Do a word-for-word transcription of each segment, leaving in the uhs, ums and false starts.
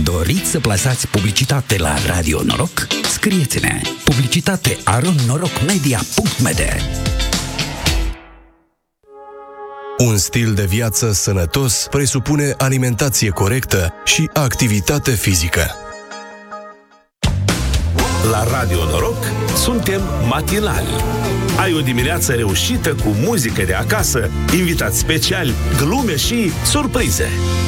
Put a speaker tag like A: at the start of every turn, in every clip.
A: Doriți să plasați publicitate la Radio Noroc? Scrieți-ne publicitate arond noroc media punct m d.
B: Un stil de viață sănătos presupune alimentație corectă și activitate fizică.
C: La Radio Noroc suntem matinali. Ai o dimineață reușită cu muzică de acasă, invitați speciali, glume și surprize.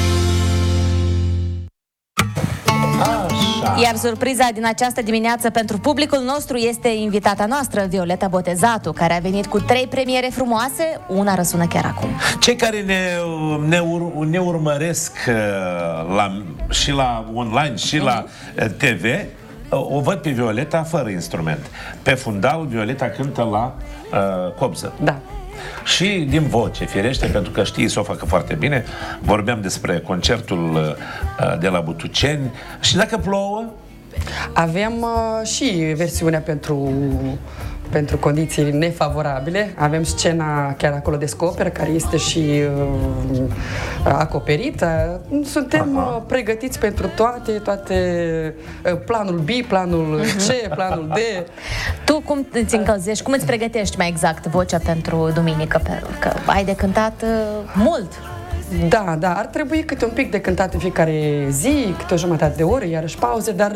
D: Iar surpriza din această dimineață pentru publicul nostru este invitata noastră, Violeta Botezatu, care a venit cu trei premiere frumoase. Una răsună chiar acum.
E: Cei care ne, ne, ur, ne urmăresc la, și la online și mm-hmm. la T V, o văd pe Violeta fără instrument. Pe fundal, Violeta cântă la uh, cobză.
F: Da.
E: Și din voce, firește, pentru că știi să o facă foarte bine. Vorbeam despre concertul uh, de la Butuceni. Și dacă plouă?
F: Avem uh, și versiunea pentru, pentru condiții nefavorabile. Avem scena chiar acolo descoperă, care este și uh, acoperită. Suntem uh, pregătiți pentru toate, toate uh, planul B, planul C, planul D.
D: Tu cum îți încălzești, cum îți pregătești mai exact vocea pentru duminică? Pentru că ai de cântat uh, mult.
F: Da, da, ar trebui câte un pic de cântat în fiecare zi, câte o jumătate de oră, iarăși pauze, dar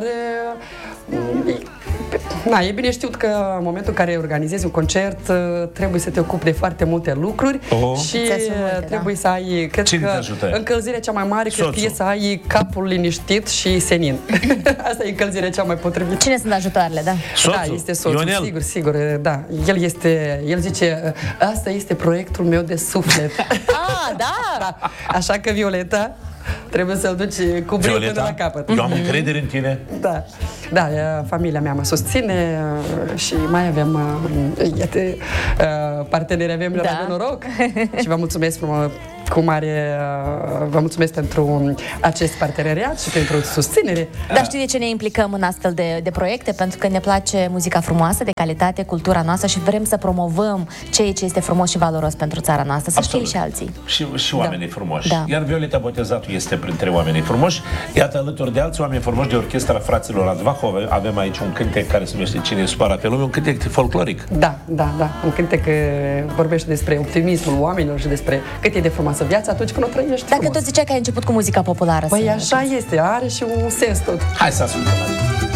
F: na, e bine știut că în momentul în care organizezi un concert trebuie să te ocupi de foarte multe lucruri oh. și multe, trebuie da. să ai, cred
E: Cine
F: că încălzirea cea mai mare cred că e să ai capul liniștit și senin. Asta e încălzirea cea mai potrivită.
D: Cine sunt ajutoarele, da?
E: Soțul.
F: Da, este soțul,
E: Ionel.
F: sigur, sigur, da. El este, el zice, asta este proiectul meu de suflet.
D: Ah, da!
F: Așa că, Violeta, trebuie să-l duci cu brio până la capăt.
E: Eu am încredere în tine.
F: Da, da, familia mea mă susține și mai avem, iată, parteneri avem la Radio Noroc și vă mulțumesc frumos, cu mare, vă mulțumesc pentru acest parteneriat și pentru susținere.
D: Dar știi de ce ne implicăm în astfel de, de proiecte? Pentru că ne place muzica frumoasă, de calitate, cultura noastră și vrem să promovăm ceea ce este frumos și valoros pentru țara noastră. Să știe și alții.
E: Și, și oamenii da. frumoși.
D: Da.
E: Iar Violeta Botezatu este printre oamenii frumoși. Iată, alături de alți oameni frumoși de Orchestra Fraților Azvahov, avem aici un cântec care se numește Cine supara pe lume, un cântec folcloric.
F: Da, da, da. Un cântec vorbește despre optimismul oamenilor și despre cât e de frumoasă viața atunci când o trăiești.
D: Dacă tot ziceai că ai început cu muzica populară.
F: Păi așa este, are și un sens tot.
E: Hai să ascultăm.